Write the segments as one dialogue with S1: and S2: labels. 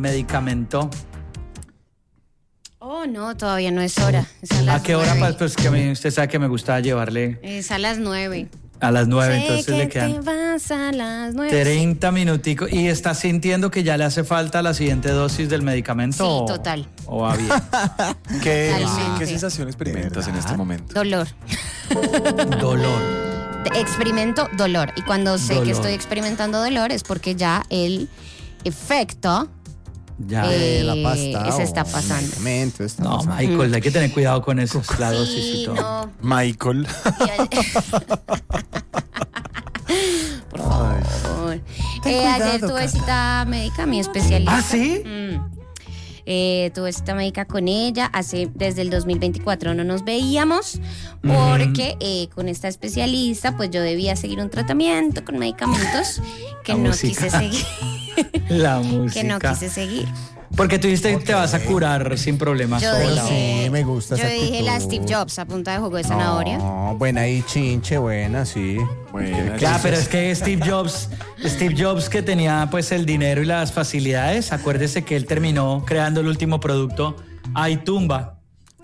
S1: medicamento.
S2: Oh, no, todavía no es hora. Es a las
S1: ¿A qué hora?
S2: 9.
S1: Pues que a mí, usted sabe que me gusta llevarle
S2: Es a las 9.
S1: a las 9,
S2: Sé
S1: entonces
S2: que
S1: le
S2: te
S1: quedan
S2: vas a las 9.
S1: 30 minuticos. ¿Y está sintiendo que ya le hace falta la siguiente dosis del medicamento?
S2: Sí,
S1: o-
S2: total.
S1: ¿O va bien?
S3: ¿Qué
S2: Totalmente.
S3: sensación experimentas en este momento?
S2: Dolor.
S1: Dolor.
S2: Experimento dolor. Y cuando sé
S1: Dolor.
S2: que estoy experimentando dolor es porque ya el efecto
S1: Ya.
S4: La pasta.
S2: se está
S4: o
S2: pasando.
S4: medicamento, está
S1: No,
S4: pasando.
S1: Michael, hay que tener cuidado con eso, la dosis y
S2: Sí,
S1: todo.
S2: no.
S3: Michael.
S2: Por favor. Ayer tuve cita médica, mi especialista.
S1: ¿Ah, sí?
S2: Tuve cita médica con ella. Desde el 2024 no nos veíamos porque con esta especialista pues yo debía seguir un tratamiento con medicamentos que
S1: La
S2: no
S1: música.
S2: quise seguir.
S1: La música.
S2: Que no quise seguir.
S1: Porque tú dijiste que te vas a curar sin problemas
S2: Yo
S1: sola.
S2: dije,
S4: Sí, me gusta
S2: yo
S4: esa
S2: dije la
S4: actitud.
S2: Steve Jobs a punta de jugo de zanahoria.
S4: No, buena y chinche, buena, sí.
S3: Buena.
S1: Ya, pero es que Steve Jobs que tenía pues el dinero y las facilidades, acuérdese que él terminó creando el último producto, iTumba.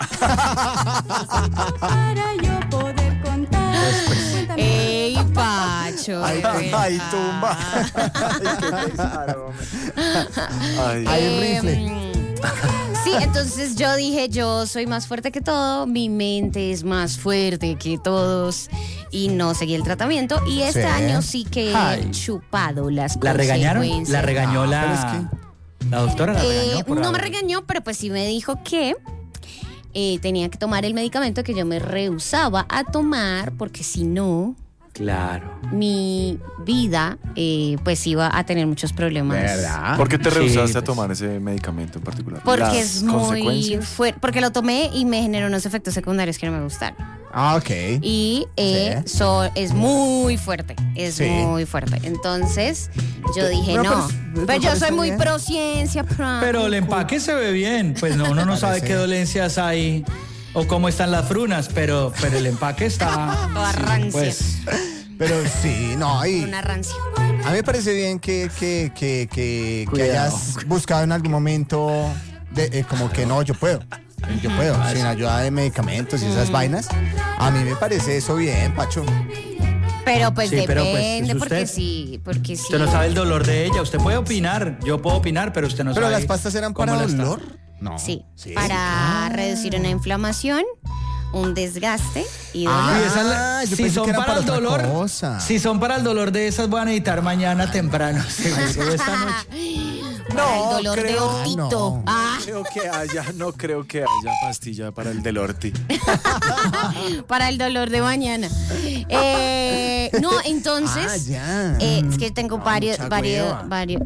S5: Para yo poder contar.
S2: ¡Ey, Pacho!
S3: Ay, ay, tumba. Ay, qué pesado, hombre. Ay.
S4: Hay rifle.
S2: Sí, entonces yo dije, yo soy más fuerte que todo, mi mente es más fuerte que todos y no seguí el tratamiento y este
S4: Sí.
S2: año sí que he
S1: Ay.
S2: chupado las
S1: ¿La regañaron?
S2: consecuencias.
S1: ¿La regañó
S4: pero
S1: la doctora? ¿La regañó por
S2: No me
S1: algo?
S2: regañó, pero pues sí me dijo que tenía que tomar el medicamento que yo me rehusaba a tomar porque si no,
S1: Claro.
S2: mi vida pues iba a tener muchos problemas.
S4: ¿Verdad?
S3: ¿Por qué te
S1: Sí,
S3: rehusaste a
S1: pues.
S3: tomar ese medicamento en particular?
S2: Porque
S3: ¿Las
S2: es muy
S3: consecuencias?
S2: fuerte, porque lo tomé y me generó unos efectos secundarios que no me gustaron.
S4: Ah, ok.
S2: Y
S4: Sí.
S2: es muy fuerte, es
S4: Sí.
S2: muy fuerte. Entonces yo dije,
S4: No,
S2: no,
S4: pero
S2: pero yo
S4: parece
S2: soy muy
S4: bien.
S2: pro ciencia.
S1: Pero el empaque se ve bien, pues no, uno no sabe
S4: Parece.
S1: qué dolencias hay o cómo están las frunas, pero el empaque está...
S2: Toda rancia.
S1: Pues,
S4: Pero sí, no, y
S2: Una rancia.
S4: a mí me parece bien que
S1: Cuidado.
S4: hayas buscado en algún momento como que no, yo puedo, sin ayuda de medicamentos y esas vainas. A mí me parece eso bien, Pacho.
S2: Pero pues
S1: Sí, pero, pues,
S2: depende,
S1: es
S2: porque
S1: usted.
S2: sí, porque sí.
S1: usted no sabe el dolor de ella, usted puede opinar, yo puedo opinar, pero usted no
S4: Pero
S1: sabe.
S4: las pastas eran
S1: cómo
S4: para
S1: la está-
S4: dolor. No.
S2: Sí, para reducir una inflamación, un desgaste y dolor.
S4: Ah,
S1: Y esas,
S4: yo
S1: si
S4: pensé
S1: son
S4: que era
S1: para el
S4: para otra
S1: dolor,
S4: cosa.
S1: si son para el dolor de esas voy a necesitar mañana temprano, seguro, esta noche.
S2: Para el dolor de
S3: creo-
S2: ortito.
S4: no.
S2: Ah,
S3: No creo que haya pastilla para el del orti.
S2: para el dolor de mañana. No, entonces.
S4: Ah, ya.
S2: Es que tengo varios.
S4: mucha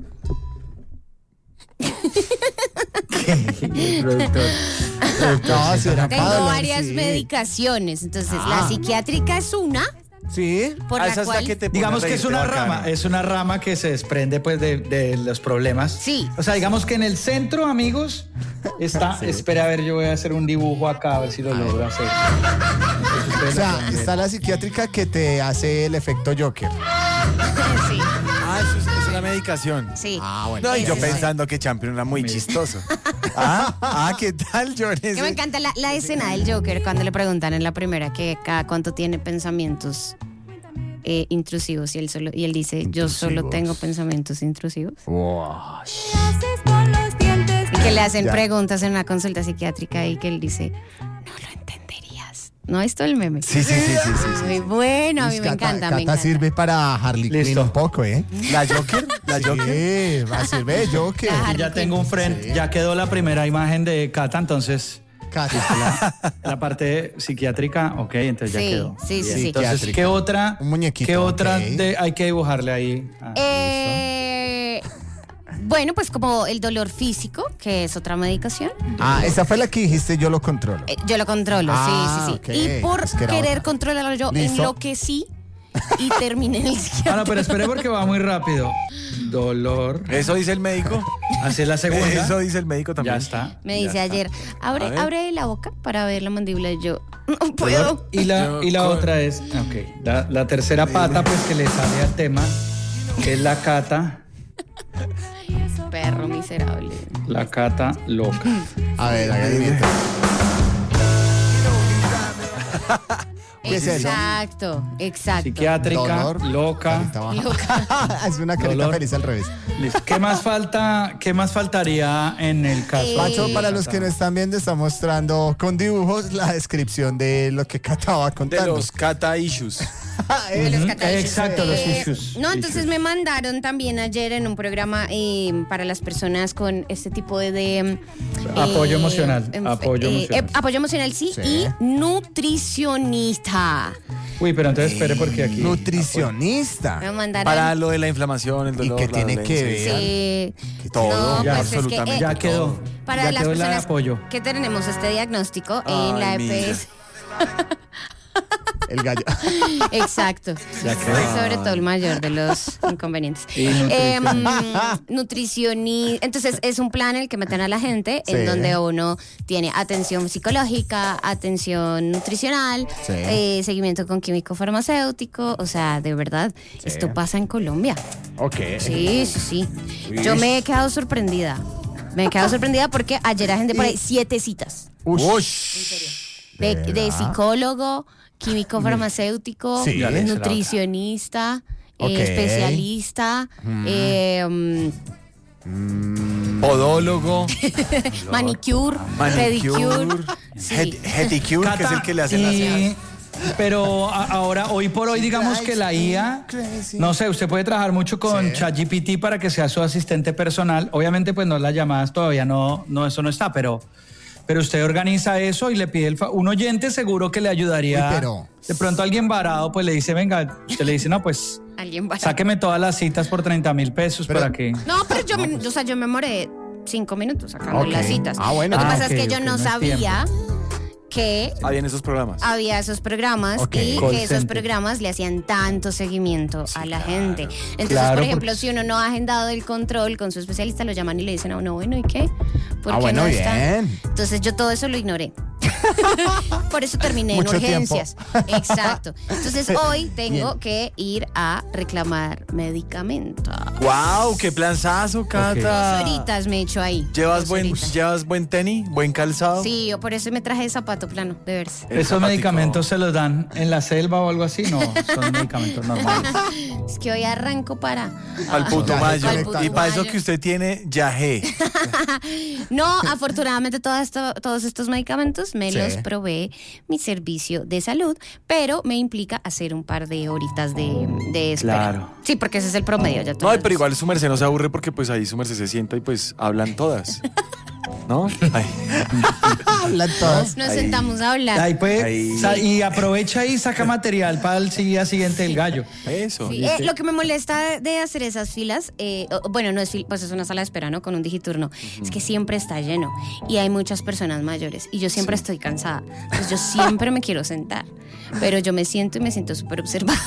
S1: El productor.
S4: No, si era
S2: Tengo
S4: para dolor,
S2: varias
S4: sí.
S2: medicaciones. Entonces, la psiquiátrica es una,
S4: Sí.
S2: por la
S3: Esa es la
S2: cual.
S3: que te pone
S1: Digamos
S3: a
S1: que es
S3: reírte
S1: una
S3: bacano.
S1: rama, es una rama que se desprende pues de los problemas.
S2: Sí.
S1: O sea, digamos que en el centro, amigos, está, espera a ver, yo voy a hacer un dibujo acá, a ver si lo logro hacer. No sé si
S4: O
S1: ustedes lo
S4: sea,
S1: pueden ver.
S4: está la psiquiátrica que te hace el efecto Joker.
S2: Sí,
S3: Ah, eso es una medicación.
S2: sí.
S4: Ah, bueno.
S3: No, y yo
S2: Sí.
S3: pensando que Champion era muy chistoso. ¿Qué tal, Jones?
S2: Que me encanta la escena del Joker cuando le preguntan en la primera que cada cuánto tiene pensamientos intrusivos y él dice, yo solo
S4: Intrusivos.
S2: tengo pensamientos intrusivos.
S4: Wow.
S5: Haces con los dientes.
S2: Y que le hacen
S4: Ya.
S2: preguntas en una consulta psiquiátrica y que él dice, no lo entenderías. ¿No es todo el meme?
S3: Sí.
S2: Muy bueno, a mí me encanta, me
S4: Cata
S2: encanta.
S4: sirve para Harley Quinn
S1: Listo.
S4: un poco, ¿eh?
S3: ¿La Joker? ¿La Joker?
S4: Sí, va a servir de Joker.
S2: La
S1: Y
S2: Harley
S1: ya tengo un friend,
S4: Sí.
S1: ya quedó la primera imagen de Cata, entonces
S4: Cata.
S1: la parte psiquiátrica, ok, entonces ya
S2: Sí,
S1: quedó.
S2: sí, sí,
S1: Bien.
S2: sí.
S1: Entonces,
S4: Psiquiátrica.
S1: ¿qué otra?
S4: Un muñequito,
S1: ¿Qué otra
S4: ok.
S1: hay que dibujarle ahí? Ah,
S2: Bueno, pues como el dolor físico, que es otra medicación.
S4: Ah, esa fue la que dijiste, yo lo controlo.
S2: Yo lo controlo,
S4: Ah,
S2: sí.
S4: ok.
S2: Y por
S4: Es que era
S2: querer
S4: otra.
S2: controlarlo yo,
S4: Listo.
S2: enloquecí y terminé en el psiquiatra.
S1: Ah, no, pero espere porque va muy rápido. Dolor.
S3: ¿Eso dice el médico?
S1: Así es la segunda.
S3: Eso dice el médico también.
S1: Ya está.
S2: Me
S1: ya
S2: dice
S1: está.
S2: ayer,
S3: A ver.
S2: abre la boca para ver la mandíbula. Y yo, no puedo.
S1: Y la
S3: Con-
S1: otra es, ok, la tercera pata pues que le sale al tema, que es la Cata.
S2: perro miserable.
S1: La Cata loca.
S4: A ver, haga ¿Qué es eso?
S2: Exacto.
S1: Psiquiátrica,
S4: Dolor.
S1: loca.
S4: Carita baja. Es una carita
S1: Dolor.
S4: feliz al revés.
S1: Listo. ¿Qué más faltaría en el caso?
S4: Pacho,
S1: de
S4: para los
S1: Cata?
S4: que no están viendo, está mostrando con dibujos la descripción de lo que Cata va
S3: De
S4: contando.
S3: los Cata Issues.
S2: De los
S1: Ujú,
S2: catálogos.
S1: exacto, los issues.
S2: No, entonces me mandaron también ayer en un programa para las personas con este tipo de
S1: Apoyo emocional, apoyo emocional.
S2: apoyo emocional, sí,
S4: Sí.
S2: y nutricionista.
S1: Uy, pero entonces espere porque aquí...
S4: Nutricionista.
S2: Me mandaron.
S3: Para lo de la inflamación, el
S4: ¿Y
S3: dolor.
S4: qué
S3: la
S4: tiene que
S3: dolencia.
S4: ver?
S2: Sí.
S3: Todo,
S2: No,
S1: ya,
S2: pues es que,
S3: absolutamente.
S1: Ya quedó.
S2: para
S1: Ya
S2: las
S1: quedó la de
S2: personas
S1: apoyo.
S2: que tenemos este diagnóstico en la
S3: Ay, mira.
S2: EPS.
S4: El gallo.
S2: Exacto.
S1: Ya
S2: Es
S1: quedó.
S2: sobre todo el mayor de los inconvenientes.
S1: Y
S2: Nutricionista. Entonces es un plan en el que meten a la gente
S4: Sí.
S2: en donde uno tiene atención psicológica, atención nutricional,
S4: Sí.
S2: seguimiento con químico farmacéutico. O sea, de verdad, esto pasa en Colombia.
S4: Ok.
S2: Sí. Yo me he quedado sorprendida. Porque ayer agendé por ahí 7 citas. De psicólogo, químico farmacéutico,
S4: Sí.
S1: Ya le hice la otra.
S2: nutricionista,
S4: Ok.
S2: especialista,
S3: Podólogo,
S2: manicure, pedicure. Sí.
S3: Heticure, que es el que le hacen las cejas.
S1: Pero ahora, hoy por hoy, digamos que la IA, no sé, usted puede trabajar mucho con ChatGPT para que sea su asistente personal. Obviamente, pues no las llamadas todavía no, eso no está, pero usted organiza eso y le pide un oyente seguro que le ayudaría.
S4: Uy, pero-
S1: De pronto alguien varado, pues le dice, venga, usted le dice, no, pues
S2: Alguien va.
S1: sáqueme todas las citas por 30,000 pesos
S4: Pero-
S1: para que...
S2: No, pero yo me demoré 5 minutos sacando
S4: Ok.
S2: las citas.
S4: Ah, bueno.
S2: Lo que
S1: Ah,
S2: pasa
S1: ok,
S2: es que yo
S1: ok,
S2: no
S1: no es
S2: sabía que
S3: Había en esos programas.
S2: había esos programas
S4: Ok.
S2: y
S1: Call
S2: que esos
S1: center.
S2: programas le hacían tanto seguimiento a la gente. Entonces,
S1: Claro,
S2: por ejemplo,
S1: porque-
S2: si uno no ha agendado el control con su especialista, lo llaman y le dicen a uno, bueno, ¿y qué? ¿Por qué
S4: bueno,
S2: no está?
S4: bien.
S2: Entonces yo todo eso lo ignoré. Por eso terminé en
S4: Mucho tiempo.
S2: urgencias. Exacto. Entonces hoy tengo que ir a reclamar medicamentos.
S3: ¡Wow! ¡Qué planzazo,
S2: 2
S3: Cata!
S2: horitas me he hecho ahí.
S3: ¿Llevas
S2: 2
S3: buen,
S2: horitas.
S3: ¿Llevas buen tenis? ¿Buen calzado?
S2: Sí, yo por eso me traje de zapato plano, de verse.
S3: El
S1: ¿Esos
S3: zapatico.
S1: medicamentos se los dan en la selva o algo así? No, son medicamentos normales.
S2: Es que hoy arranco para...
S3: Al puto
S4: Ya,
S3: mayo.
S4: al
S2: puto
S3: Y para eso
S2: mayo.
S3: que usted tiene, yajé.
S2: No, afortunadamente todos estos medicamentos me
S4: Sí.
S2: los provee mi servicio de salud, pero me implica hacer un par de horitas de espera.
S1: Claro.
S2: Sí, porque ese es el promedio. Ya
S3: No, pero igual su merced no se aburre porque pues ahí su merced se sienta y pues hablan todas. ¿No? Ay.
S4: Hablan todas.
S2: Nos
S3: Ahí.
S2: sentamos a hablar.
S1: Ahí puede,
S3: Ahí.
S1: y aprovecha y saca material para el día siguiente del gallo.
S3: Eso.
S2: Sí, lo que me molesta de hacer esas filas, bueno, no es pues es una sala de espera, ¿no? Con un digiturno, es que siempre está lleno y hay muchas personas mayores y yo siempre estoy cansada. Entonces yo siempre me quiero sentar, pero yo me siento súper observada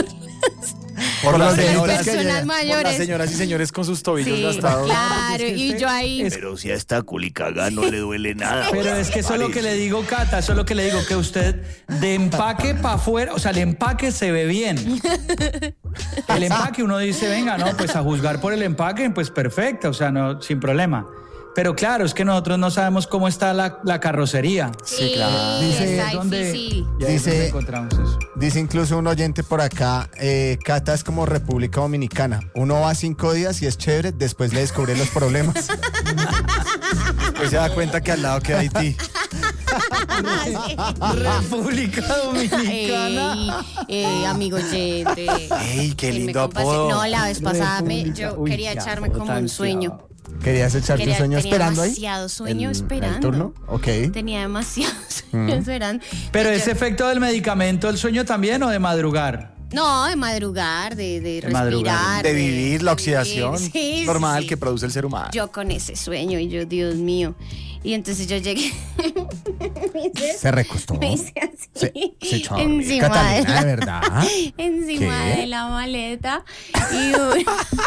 S3: Por las
S4: las
S3: señoras,
S4: que
S2: personas
S4: llegan.
S3: por las
S2: mayores.
S3: señores y señores con sus tobillos
S2: Sí,
S3: gastados.
S2: claro, y yo ahí...
S6: Pero si a esta culicaga no le duele nada.
S1: Pero es que eso es lo que le digo, Cata, eso es lo que le digo, que usted de empaque para afuera, o sea, el empaque se ve bien. El empaque uno dice, venga, no, pues a juzgar por el empaque, pues perfecto, o sea, no, sin problema. Pero claro, es que nosotros no sabemos cómo está la carrocería.
S2: Sí,
S4: Dice,
S2: está
S1: ¿dónde?
S2: difícil.
S1: Y ahí es donde
S4: Dice-
S1: encontramos eso.
S4: Dice incluso un oyente por acá, Cata es como República Dominicana. Uno va 5 días y es chévere, después le descubre los problemas.
S3: Pues se da cuenta que al lado queda Haití.
S1: República Dominicana.
S2: Amigo oyente.
S3: ¡Ey, qué
S2: Él me
S3: lindo
S2: compase-
S3: apodo!
S2: No, la vez pasada yo
S1: Uy,
S2: quería
S1: qué
S2: echarme
S1: apodo
S2: como
S1: tan
S2: un sueño.
S4: ¿Querías echarte un sueño
S2: tenía
S4: esperando ahí?
S2: demasiado sueño
S4: ¿El
S2: esperando.
S4: turno? Ok.
S2: Tenía demasiado sueño esperando.
S1: Pero
S2: Y
S1: ese
S2: yo-
S1: efecto del medicamento, ¿el sueño también o de madrugar?
S2: No, de madrugar, de
S1: madrugar.
S2: respirar.
S3: De vivir la oxidación
S2: Sí,
S3: normal
S2: sí.
S3: que produce el ser humano.
S2: Yo con ese sueño y yo, Dios mío. Y entonces yo llegué.
S4: Se recostó.
S2: Me hice así.
S4: Se echó a dormir.
S2: encima
S4: Catalina, ¿de verdad?
S2: encima
S4: ¿Qué?
S2: de la maleta. Y yo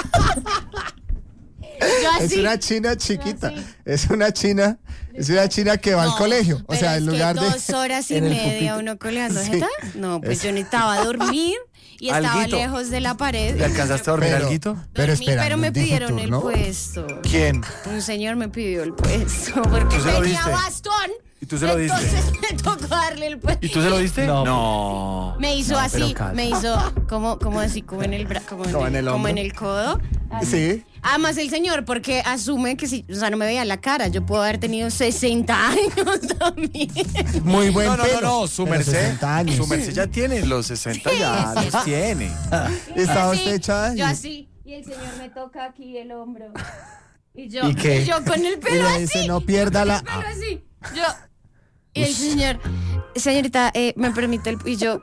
S4: Es
S2: así.
S4: una china chiquita. Es una china que va al
S2: No,
S4: colegio. O
S2: pero
S4: sea,
S2: es
S4: en
S2: que
S4: lugar de.
S2: 2 horas y
S1: en el
S2: media
S1: pupitre.
S2: uno coleando
S4: Sí.
S2: jeta. No, pues yo necesitaba dormir y estaba
S3: Alguito.
S2: lejos de la pared.
S3: ¿Le alcanzaste a dormir
S4: Pero-
S3: alguito?
S4: Pero
S2: Dormí,
S4: espera,
S2: pero me
S4: ¿un
S2: pidieron el
S4: digiturno?
S2: puesto.
S3: ¿Quién?
S2: Un señor me pidió el puesto porque
S3: ¿Tú se lo
S2: tenía
S3: diste?
S2: bastón.
S3: ¿Y tú se lo diste?
S2: Entonces me tocó darle el puesto.
S3: ¿Y tú se lo diste?
S1: No.
S3: No.
S2: Me hizo
S1: No,
S2: así,
S1: pero calma.
S2: me hizo como así, como en el como
S4: Como en el
S2: como
S4: hombro.
S2: en el codo.
S4: Sí.
S2: Además el señor, porque asume que si, o sea, no me veía la cara, yo puedo haber tenido 60 años también.
S4: Muy buen
S3: No,
S4: pelo.
S3: su
S4: Pero
S3: merced.
S4: 60 años.
S3: Su merced ya tiene los 60
S2: Sí,
S3: ya
S2: sí.
S3: los tiene.
S4: Estaba
S2: Así,
S4: usted echada.
S2: Yo así, y el señor me toca aquí el hombro. Y yo,
S1: ¿Y qué?
S2: yo con el
S4: Y
S2: pelo
S4: le dice,
S2: así.
S4: no pierda la...
S2: Pero así, yo. Y el señor, señorita, me permite el. Y yo.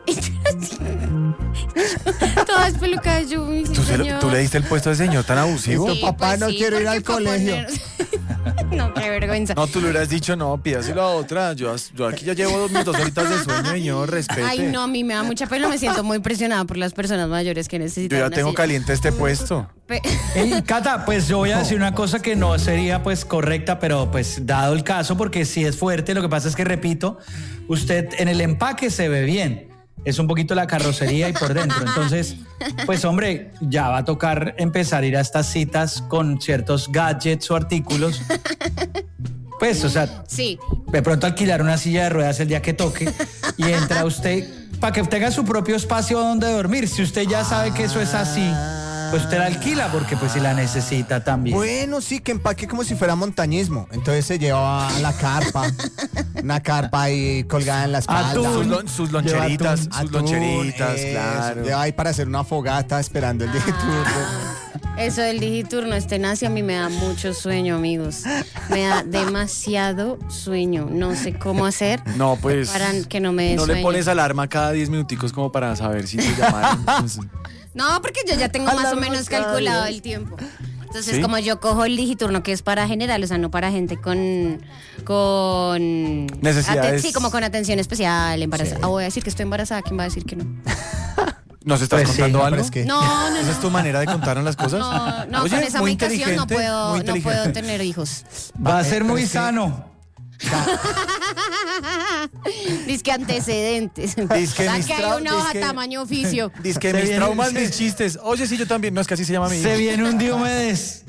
S2: Todas pelucadas, yo, mi señor.
S3: ¿Tú le diste el puesto de señor tan abusivo?
S4: Sí. Papá, no quiero ir
S2: porque
S4: al
S2: para
S4: colegio.
S2: No, qué vergüenza.
S3: No, tú le hubieras dicho, no, pídaselo a otra. Yo aquí ya llevo mis 2 horitas de sueño, señor, respete.
S2: Ay, no, a mí me da mucha pena, me siento muy presionada por las personas mayores que necesitan.
S3: Yo ya
S2: una
S3: tengo
S2: silla.
S3: caliente este puesto.
S1: Ey, Cata, pues yo voy a decir una cosa que no sería pues correcta, pero pues dado el caso, porque sí es fuerte, lo que pasa es que, repito, usted en el empaque se ve bien, es un poquito la carrocería y por dentro, entonces, pues hombre, ya va a tocar empezar a ir a estas citas con ciertos gadgets o artículos, pues, o sea,
S2: Sí,
S1: de pronto alquilar una silla de ruedas el día que toque y entra usted para que tenga su propio espacio donde dormir, si usted ya sabe que eso es así, pues usted la alquila porque pues si la necesita también.
S4: Bueno, sí, que empaque como si fuera montañismo. Entonces se lleva la carpa, una carpa ahí colgada en la espalda.
S1: Atún.
S3: Sus loncheritas, sus
S4: Atún,
S3: loncheritas,
S4: eso,
S3: claro.
S4: lleva ahí para hacer una fogata esperando el digiturno.
S2: eso del digiturno, a mí me da mucho sueño, amigos. Me da demasiado sueño. No sé cómo hacer
S3: No, pues.
S2: para que no me dé
S3: No
S2: sueño.
S3: le pones alarma cada 10 minuticos como para saber si te llamaron. Pues,
S2: No, porque yo ya tengo más o
S4: Alarmas
S2: menos
S4: cada
S2: calculado
S4: día.
S2: el tiempo. Entonces,
S3: ¿Sí?
S2: como yo cojo el digiturno, que es para general, o sea, no para gente con
S3: Necesidades.
S2: Sí, como con atención especial, embarazada. Ah, voy a decir que estoy embarazada, ¿quién va a decir que no?
S3: ¿Nos estás
S1: Pues sí,
S3: contando
S1: no,
S3: algo?
S4: pero es que-
S2: No, no,
S3: ¿Esa es tu manera de contarnos las cosas?
S2: no,
S3: Oye,
S2: con esa
S3: muy
S2: medicación no
S3: inteligente,
S2: puedo,
S3: muy
S2: no puedo
S3: inteligente.
S2: tener hijos.
S1: Va a ser
S4: pero
S1: muy
S4: es que-
S1: sano.
S2: Disque antecedentes.
S3: Dizque mis
S2: Saque ahí
S3: trau-
S2: una hoja
S3: dizque-
S2: tamaño oficio.
S3: Dice que
S1: Se
S3: mis
S1: viene-
S3: traumas,
S1: se-
S3: mis chistes. Oye, sí, yo también. No, es que así se llama mi hijo.
S1: Se viene un Diomedes.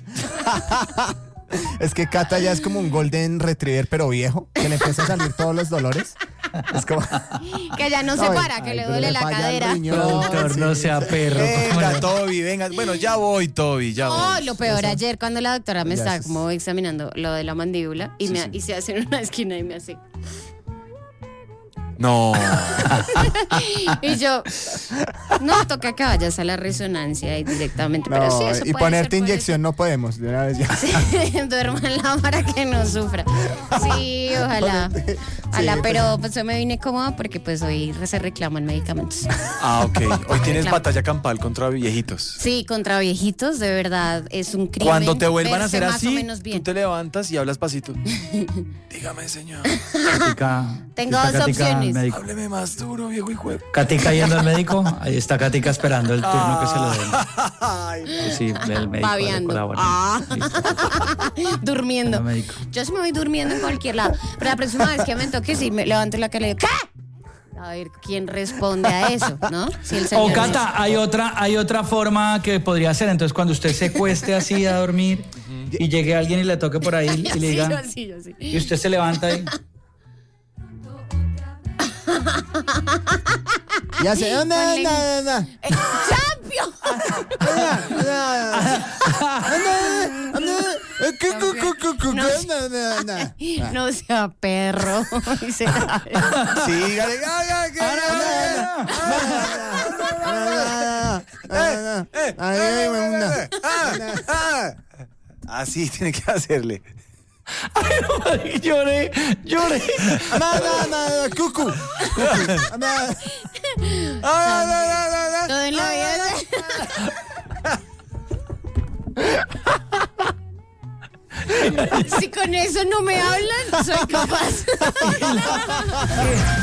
S4: Es que Cata ya es como un golden retriever, pero viejo, que le empieza a salir todos los dolores. Es como...
S2: Que ya no se
S4: Ay,
S2: para, que
S4: ay,
S2: le
S4: pero
S2: duele
S4: le
S2: la
S4: falla el
S2: cadera.
S4: riñón.
S1: Productor, no sea perro. ¿cómo
S3: Venga,
S1: le-
S3: Toby, venga. Bueno, ya voy, Toby, ya
S2: Oh,
S3: voy.
S2: lo peor, ayer cuando la doctora me
S4: Ya
S2: estaba
S4: es-
S2: como examinando lo de la mandíbula y, y se hace en una esquina y me hace.
S3: No.
S2: Y yo, no, toca que vayas a la resonancia y directamente.
S4: No,
S2: pero sí, eso
S4: y
S2: puede
S4: ponerte
S2: ser, puede
S4: inyección no podemos, de una vez ya.
S2: ser. Duérmanla para que no sufra. Sí, ojalá. Ojalá,
S4: Sí,
S2: pero pues hoy me vine cómoda porque pues hoy se reclaman medicamentos.
S3: Ah, ok. Hoy tienes
S2: Claro.
S3: batalla campal contra viejitos.
S2: Sí, contra viejitos, de verdad, es un crimen.
S3: Cuando te vuelvan a
S2: verse
S3: hacer
S2: más
S3: así,
S2: o menos
S3: tú
S2: bien.
S3: te levantas y hablas pasito. Dígame, señor.
S1: Katica,
S2: Tengo
S1: ¿está
S2: dos
S1: Katica al
S2: opciones.
S1: médico?
S3: Hábleme más duro, viejo hijo de...
S1: Katica yendo al médico. Ahí está Katica esperando el turno que se lo den.
S3: Ay,
S1: Pues sí, el médico.
S2: Babeando.
S1: le colabora.
S2: Ah.
S1: Listo.
S2: Durmiendo.
S1: El médico.
S2: Yo sí me voy durmiendo en cualquier lado. Pero la próxima vez que me toque, sí me levanto la cara y digo, ¿qué? A ver quién responde a eso, ¿no? Si el señor
S1: O
S2: dice,
S1: Cata, hay otra forma que podría hacer. Entonces, cuando usted se cueste así a dormir y llegue alguien y le toque por ahí y le diga,
S2: yo sí.
S1: y usted se levanta ahí.
S4: Y hace... anda, anda, anda.
S2: ¡Champion! No sea perro.
S3: sí, dígale. Así tiene que hacerle.
S1: Ay, lloré.
S4: Cucu.
S2: Todo en la vida. Si con eso no me hablan, soy capaz.